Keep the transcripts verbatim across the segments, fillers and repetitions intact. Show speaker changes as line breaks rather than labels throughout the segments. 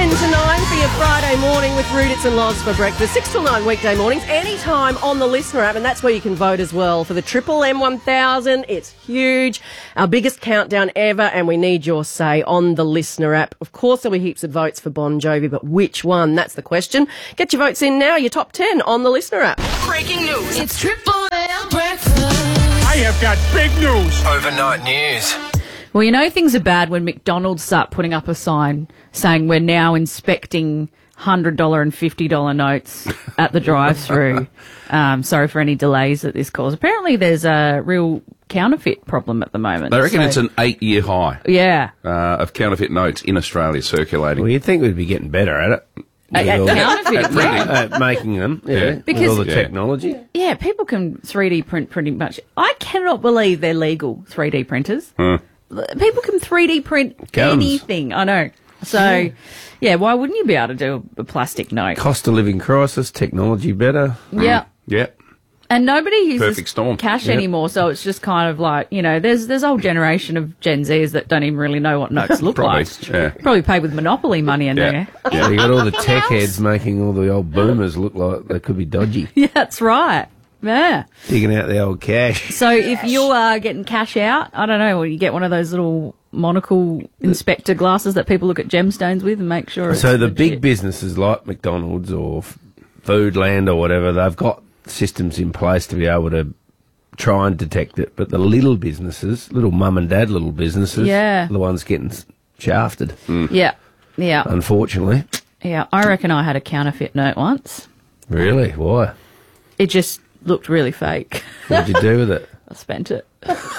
ten to nine for your Friday morning with Ruditz and Loz for breakfast. six till nine weekday mornings, anytime on the Listener app, and that's where you can vote as well for the Triple M one thousand. It's huge, our biggest countdown ever, and we need your say on the Listener app. Of course, there'll be heaps of votes for Bon Jovi, but which one? That's the question. Get your votes in now, your top ten on the Listener app.
Breaking news. It's Triple M breakfast.
I have got big news.
Overnight news.
Well, you know things are bad when McDonald's start putting up a sign saying we're now inspecting one hundred dollars and fifty dollars notes at the drive-thru. um, sorry for any delays that this caused. Apparently there's a real counterfeit problem at the moment.
They reckon
so,
it's an eight-year high
yeah.
uh, of counterfeit notes in Australia circulating.
Well, you'd think we'd be getting better at it.
At, at
all-
counterfeit,
at printing.
yeah.
at making them, yeah,
Yeah.
with
Because-
all the
Yeah.
technology.
Yeah, people can three D print pretty much. I cannot believe they're legal, three D printers.
Huh.
People can three D print
Guns.
anything. I know. So, yeah, why wouldn't you be able to do a, a plastic note?
Cost of living crisis, technology better.
Yeah.
Yeah.
And nobody uses
Perfect storm.
cash
Yep.
anymore, so it's just kind of like, you know, there's there's a whole generation of Gen Zers that don't even really know what notes look
Probably,
like.
yeah.
Probably paid with Monopoly money in
Yeah.
there.
So you got all the tech heads making all the old boomers look like they could be dodgy,
Yeah, that's right. Yeah.
digging out the old cash.
So if you are getting cash out, I don't know, you get one of those little monocle inspector glasses that people look at gemstones with and make sure it's
So the
legit.
big businesses like McDonald's or F- Foodland or whatever, they've got systems in place to be able to try and detect it. But the little businesses, little mum and dad little businesses,
Yeah.
are the ones getting s- shafted,
Yeah. Yeah.
unfortunately.
Yeah. I reckon I had a counterfeit note once.
Really? Why?
It just looked really fake.
What'd you do with it?
I spent it.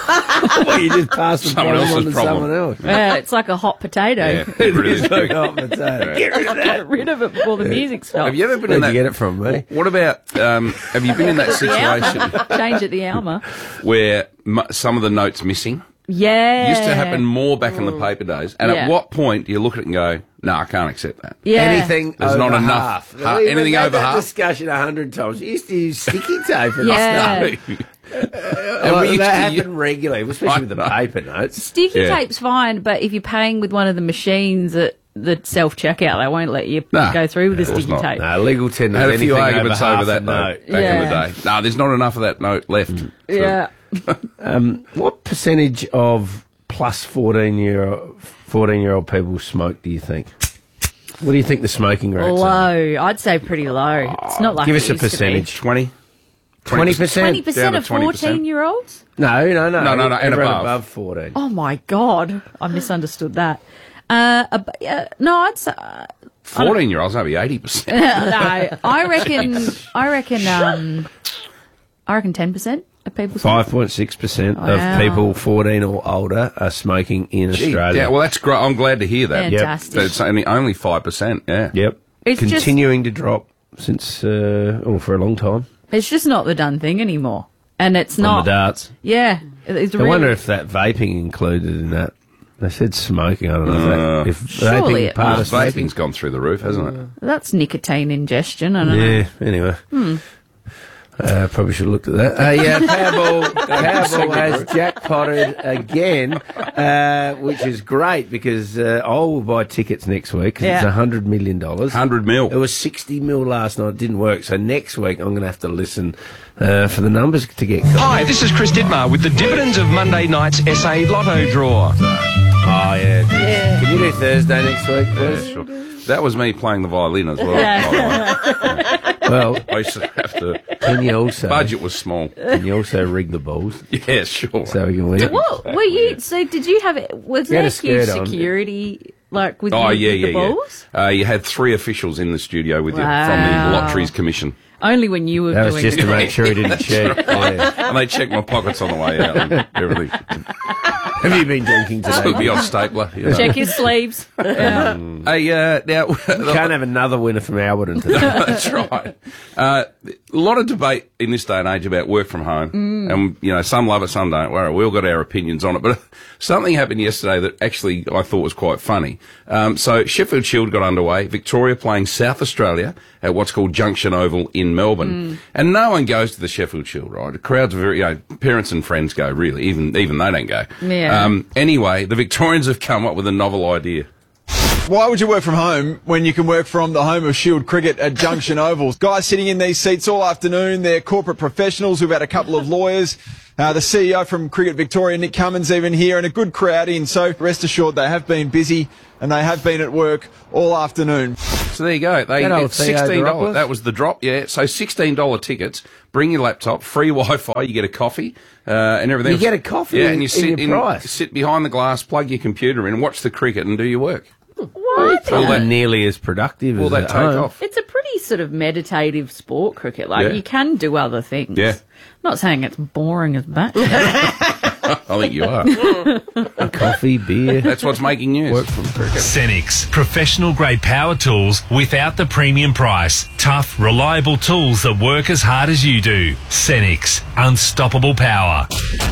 Well, you just passed the
Someone
problem on
else's
to
problem.
someone else.
Yeah, it's like a hot potato.
Yeah. Get rid of this.
Oh, potato. Get rid of that.
Get rid of it before the music stops.
Have you ever been
Where'd
in
you
that?
get it from, me?
What about, um, have you been in that situation
Change at the Alma.
where mu some of the notes missing?
Yeah.
Used to happen more back in the paper days. And
Yeah.
at what point do you look at it and go, no, I can't accept that?
Yeah.
Anything
There's
over
not enough.
half.
Ha-
We've
anything
had
over
that
half?
discussion a hundred times. You used to use sticky tape and
Yeah.
stuff.
And
Well,
we used
that
to-
happened regularly, especially with the
I know.
paper notes.
Sticky
Yeah.
tape's fine, but if you're paying with one of the machines at the self-checkout, they won't let you
Nah,
go through with the
of course
sticky
not.
tape.
No, legal tender.
I had a few
anything
arguments
over,
over
half
that
a
note
note.
back in the
Yeah.
day. No, there's not enough of that note left. So-
Yeah.
What percentage of plus fourteen year old fourteen year old people smoke? Do you think? What do you think the smoking rates are?
Low. I'd say pretty low. It's not like
Give
it
us a
used to be.
percentage.
twenty?
Twenty percent.
twenty percent
Down to
of
twenty percent.
fourteen-year-olds?
No, no, no,
No, no, no, and
Everyone
above.
above fourteen.
Oh, my God. I misunderstood that. Uh, ab- uh, no, I'd say... Uh,
fourteen-year-olds, maybe eighty percent.
no, I reckon... I reckon... Um, I reckon ten percent of people... smoke.
Five point six percent
Wow.
of people fourteen or older are smoking in Australia.
Yeah, well, that's great. I'm glad to hear that.
Fantastic.
So it's only, only five percent, yeah.
Yep.
It's just-
Continuing to drop since, uh, oh, for a long time.
It's just not the done thing anymore. And it's
On
not...
the darts.
Yeah. It's
I
really,
wonder if that vaping included in that. They said smoking. I don't know
Uh,
if, that, if
surely
vaping
it
part of
must.
smoking.
Vaping's gone through the roof, hasn't it?
That's nicotine ingestion. I don't know.
Yeah. Anyway.
Hmm.
Uh, probably should have looked at that. Uh, yeah, Powerball, Powerball has jackpotted again, uh, which is great because uh, I will buy tickets next week because it's
Yeah.
one hundred million dollars.
one hundred mil.
It was sixty mil last night. It didn't work. So next week I'm going to have to listen uh, for the numbers to get caught.
Hi, this is Chris Didmar with the dividends of Monday night's S A Lotto draw.
Oh, yeah. Can you do Thursday next week, please?
Yeah, sure. That was me playing the violin as well. by the way.
Well,
I used to have to...
can you also,
Budget was small.
can you also rig the balls
Yeah, sure.
so we can win?
What were you? So did you have it? Was
You had
there
a
huge
skirt on.
security like with,
Oh,
you,
yeah,
with
yeah,
the balls?
yeah. Uh, you had three officials in the studio with you from
Wow.
the Lotteries Commission.
Only when you were
That was
doing
just
it.
to make sure he didn't cheat. Yeah.
And they checked my pockets on the way out and everything.
Have you been drinking
Took
today?
me off stapler. You know.
Check your sleeves. Yeah.
Hey, uh, now...
You can't have another winner from Alberton today.
That's right. Uh, a lot of debate in this day and age about work from home.
Mm.
And, you know, some love it, some don't. Well, we all got our opinions on it. But something happened yesterday that actually I thought was quite funny. Um, so Sheffield Shield got underway. Victoria playing South Australia at what's called Junction Oval in Melbourne.
Mm.
And no one goes to the Sheffield Shield, right? The crowds are very, you know, parents and friends go, really. Even, even they don't go.
Yeah.
Um, anyway, the Victorians have come up with a novel idea.
Why would you work from home when you can work from the home of Shield Cricket at Junction Oval? Guys sitting in these seats all afternoon, they're corporate professionals. We've had a couple of lawyers. Uh, the C E O from Cricket Victoria, Nick Cummins, even here, and a good crowd in. So rest assured they have been busy and they have been at work all afternoon.
So there you go. They
That old
it's sixteen
Theo
dollars.
Dropworth.
That was the drop, yeah. So sixteen dollars tickets. Bring your laptop, free Wi-Fi. You get a coffee uh, and everything.
You get a coffee
yeah,
in-
and you
in
sit
your price.
sit behind the glass, plug your computer in, watch the cricket, and do your work.
What?
Will that-
nearly as productive
Will
as
that
at
take
home.
off?
It's a pretty sort of meditative sport, cricket. Like,
Yeah.
you can do other things.
Yeah.
Not saying it's boring as bat.
I think you are.
Coffee, beer.
That's what's making news.
Work from cricket.
Cenex, professional grade power tools without the premium price. Tough, reliable tools that work as hard as you do. Cenex, unstoppable power.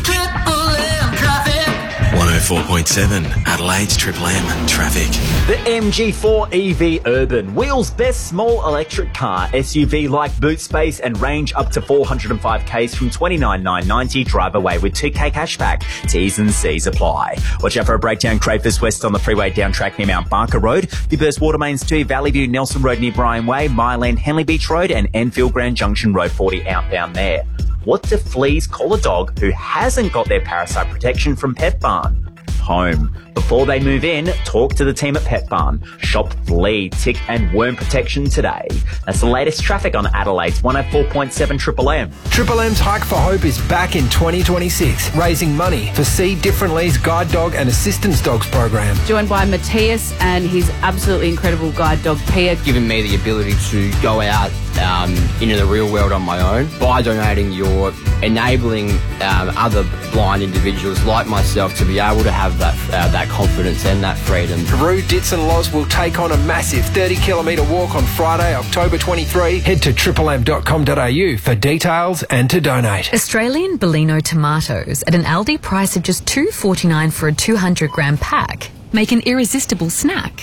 one oh four point seven, Adelaide's Triple M traffic.
The M G four E V Urban, Wheels' best small electric car, S U V-like boot space and range up to four hundred five kays from twenty-nine thousand nine hundred ninety. Drive away with two K cashback. T's and C's apply. Watch out for a breakdown Crayfus West on the freeway down track near Mount Barker Road. The burst water mains to Valley View, Nelson Road near Bryan Way, Myland, Henley Beach Road and Enfield Grand Junction Road forty outbound there. What do fleas call a dog who hasn't got their parasite protection from Pet Barn? Home. Before they move in, talk to the team at Pet Barn. Shop flea, tick and worm protection today. That's the latest traffic on Adelaide's one oh four point seven Triple M.
Triple M's Hike for Hope is back in twenty twenty-six, raising money for See Differently's Guide Dog and Assistance Dogs program.
Joined by Matthias and his absolutely incredible guide dog, Pia.
Given me the ability to go out um, into the real world on my own. By donating, you're enabling um, other blind individuals like myself to be able to have that uh, that confidence and that freedom.
Roo, Ditz and Loz will take on a massive thirty kilometre walk on Friday, October twenty-third. Head to triple m dot com dot a u for details and to donate.
Australian Bellino tomatoes at an Aldi price of just two dollars forty-nine for a two hundred gram pack make an irresistible snack.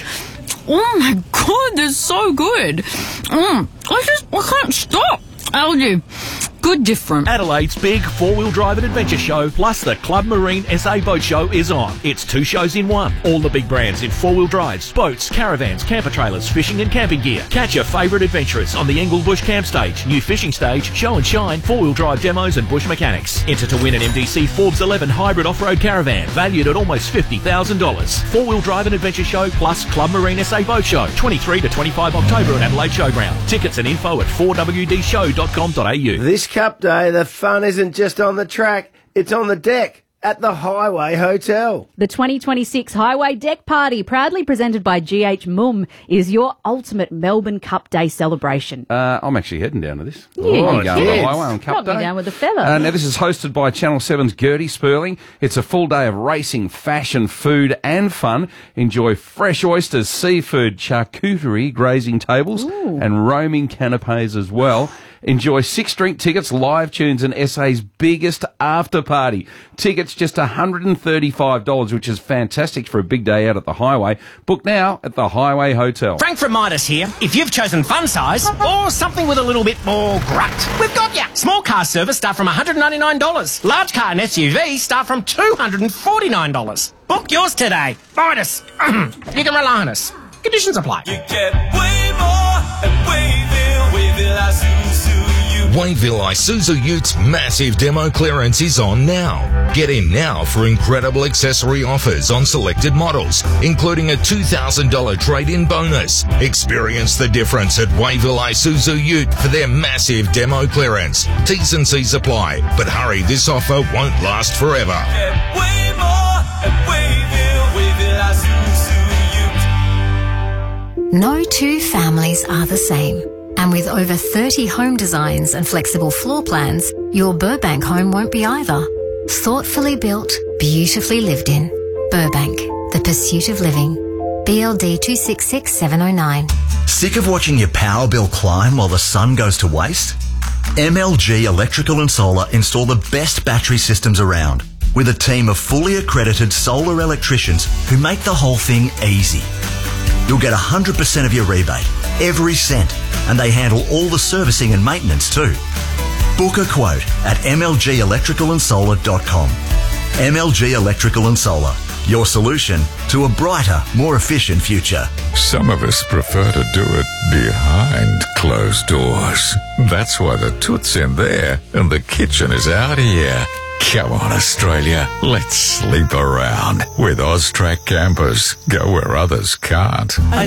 Oh my god, they're so good. Mm, I just, I can't stop. Aldi, good different.
Adelaide's big four-wheel drive and adventure show plus the Club Marine S A Boat Show is on. It's two shows in one. All the big brands in four-wheel drives, boats, caravans, camper trailers, fishing and camping gear. Catch your favourite adventurers on the Englebush Camp Stage, new fishing stage, show and shine, four-wheel drive demos and bush mechanics. Enter to win an M D C Forbes eleven hybrid off-road caravan valued at almost fifty thousand dollars. Four-wheel drive and adventure show plus Club Marine S A Boat Show, twenty-three to twenty-five October at Adelaide Showground. Tickets and info at four w d show dot com dot a u.
This Cup Day, the fun isn't just on the track, it's on the deck at the Highway Hotel.
The twenty twenty-six Highway Deck Party, proudly presented by G H Mum, is your ultimate Melbourne Cup Day celebration.
Uh, I'm actually heading down to this.
Yeah,
I'm
you
going to the
kids.
highway on Cup
Got me
Day.
down with a feather.
Uh, now, this is hosted by Channel seven's Gertie Sperling. It's a full day of racing, fashion, food and fun. Enjoy fresh oysters, seafood, charcuterie, grazing tables and roaming canapes as well. Enjoy six drink tickets, live tunes and S A's biggest after party. Tickets just one hundred thirty-five dollars, which is fantastic for a big day out at the Highway. Book now at the Highway Hotel.
Frank from Midas here. If you've chosen fun size or something with a little bit more grunt, we've got ya. Small car service start from one hundred ninety-nine dollars. Large car and S U V start from two hundred forty-nine dollars. Book yours today. Midas. You can rely on us. Conditions apply.
You get way more at Wayville. Wayville Isuzu Ute.
Wayville Isuzu Ute's massive demo clearance is on now. Get in now for incredible accessory offers on selected models, including a two thousand dollars trade-in bonus. Experience the difference at Wayville Isuzu Ute for their massive demo clearance. T's and C's apply, but hurry, this offer won't last forever.
Get way more at Wayville. Wayville Isuzu Ute.
No two families are the same. And with over thirty home designs and flexible floor plans, your Burbank home won't be either. Thoughtfully built, beautifully lived in. Burbank, the pursuit of living. B L D two six six seven oh nine.
Sick of watching your power bill climb while the sun goes to waste? M L G Electrical and Solar install the best battery systems around with a team of fully accredited solar electricians who make the whole thing easy. You'll get one hundred percent of your rebate, every cent, and they handle all the servicing and maintenance too. Book a quote at m l g electrical and solar dot com. M L G Electrical and Solar, Your solution to a brighter, more efficient future.
Some of us prefer to do it behind closed doors. That's why the toot's in there and the kitchen is out here. Come on, Australia. Let's sleep around with Austrac campers. Go where others can't.